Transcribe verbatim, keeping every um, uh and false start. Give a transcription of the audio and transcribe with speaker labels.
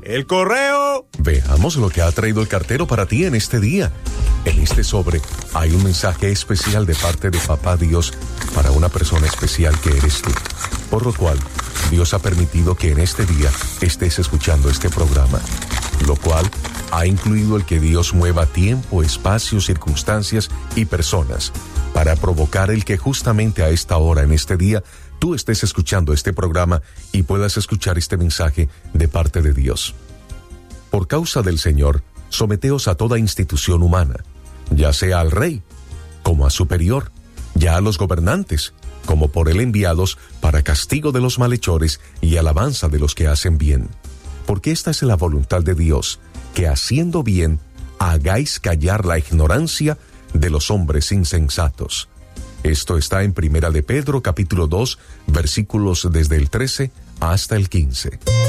Speaker 1: ¡El correo!
Speaker 2: Veamos lo que ha traído el cartero para ti en este día. En este sobre hay un mensaje especial de parte de Papá Dios para una persona especial que eres tú. Por lo cual, Dios ha permitido que en este día estés escuchando este programa, lo cual ha incluido el que Dios mueva tiempo, espacio, circunstancias y personas para provocar el que justamente a esta hora, en este día, tú estés escuchando este programa y puedas escuchar este mensaje de parte de Dios. Por causa del Señor, someteos a toda institución humana, ya sea al rey, como a superior, ya a los gobernantes, como por él enviados para castigo de los malhechores y alabanza de los que hacen bien. Porque esta es la voluntad de Dios, que haciendo bien, hagáis callar la ignorancia de los hombres insensatos. Esto está en Primera de Pedro, capítulo dos, versículos desde el trece hasta el quince.